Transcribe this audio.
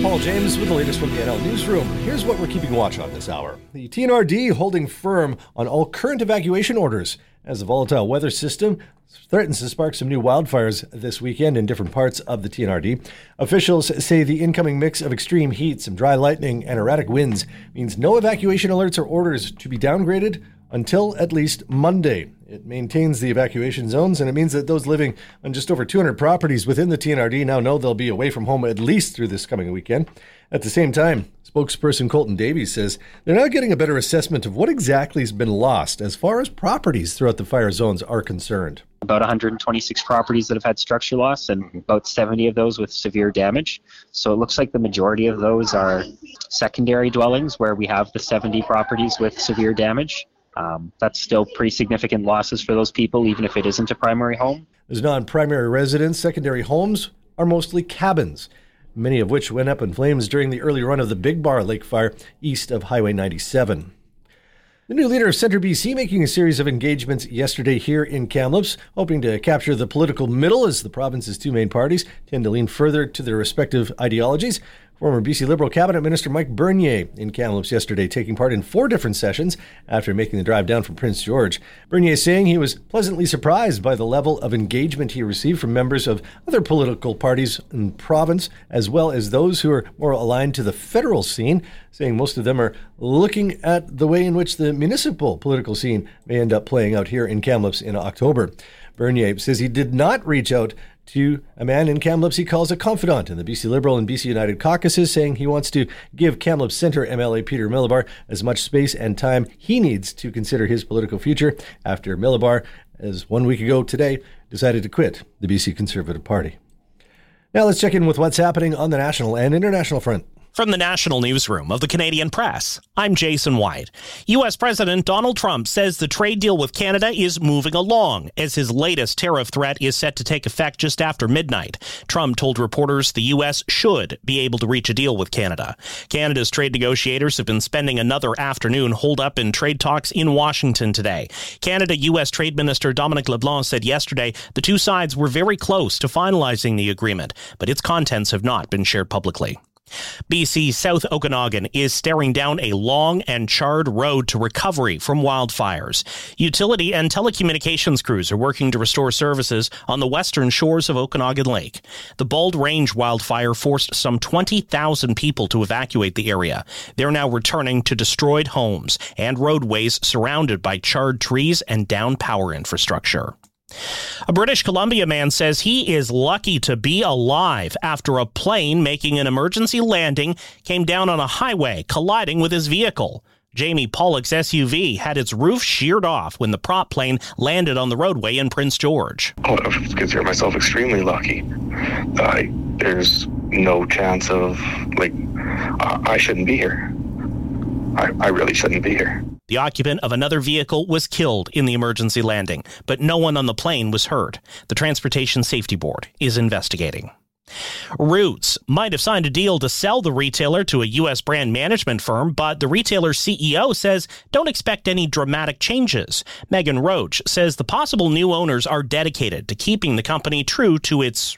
Paul James with the latest from the NL Newsroom. Here's what we're keeping watch on this hour. The TNRD holding firm on all current evacuation orders as the volatile weather system threatens to spark some new wildfires this weekend in different parts of the TNRD. Officials say the incoming mix of extreme heat, some dry lightning, and erratic winds means no evacuation alerts or orders to be downgraded until at least Monday. It maintains the evacuation zones, and it means that those living on just over 200 properties within the TNRD now know they'll be away from home at least through this coming weekend. At the same time, spokesperson Colton Davies says they're now getting a better assessment of what exactly has been lost as far as properties throughout the fire zones are concerned. About 126 properties that have had structure loss and about 70 of those with severe damage. So it looks like the majority of those are secondary dwellings where we have the 70 properties with severe damage. That's still pretty significant losses for those people, even if it isn't a primary home. As non-primary residents, secondary homes are mostly cabins, many of which went up in flames during the early run of the Big Bar Lake fire east of Highway 97. The new leader of Centre BC making a series of engagements yesterday here in Kamloops, hoping to capture the political middle as the province's two main parties tend to lean further to their respective ideologies. Former BC Liberal Cabinet Minister Mike Bernier in Kamloops yesterday, taking part in 4 different sessions after making the drive down from Prince George. Bernier saying he was pleasantly surprised by the level of engagement he received from members of other political parties in the province, as well as those who are more aligned to the federal scene, saying most of them are looking at the way in which the municipal political scene may end up playing out here in Kamloops in October. Bernier says he did not reach out to a man in Kamloops he calls a confidant in the BC Liberal and BC United caucuses, saying he wants to give Kamloops Centre MLA Peter Millibar as much space and time he needs to consider his political future after Millibar, as 1 week ago today, decided to quit the BC Conservative Party. Now let's check in with what's happening on the national and international front. From the National Newsroom of the Canadian Press, I'm Jason White. U.S. President Donald Trump says the trade deal with Canada is moving along as his latest tariff threat is set to take effect just after midnight. Trump told reporters the U.S. should be able to reach a deal with Canada. Canada's trade negotiators have been spending another afternoon holed up in trade talks in Washington today. Canada-U.S. Trade Minister Dominic LeBlanc said yesterday the two sides were very close to finalizing the agreement, but its contents have not been shared publicly. BC's South Okanagan is staring down a long and charred road to recovery from wildfires. Utility and telecommunications crews are working to restore services on the western shores of Okanagan Lake. The Bald Range wildfire forced some 20,000 people to evacuate the area. They're now returning to destroyed homes and roadways surrounded by charred trees and downed power infrastructure. A British Columbia man says he is lucky to be alive after a plane making an emergency landing came down on a highway, colliding with his vehicle. Jamie Pollock's SUV had its roof sheared off when the prop plane landed on the roadway in Prince George. I consider myself extremely lucky. There's no chance of, I shouldn't be here. I really shouldn't be here. The occupant of another vehicle was killed in the emergency landing, but no one on the plane was hurt. The Transportation Safety Board is investigating. Roots might have signed a deal to sell the retailer to a U.S. brand management firm, but the retailer's CEO says don't expect any dramatic changes. Megan Roach says the possible new owners are dedicated to keeping the company true to its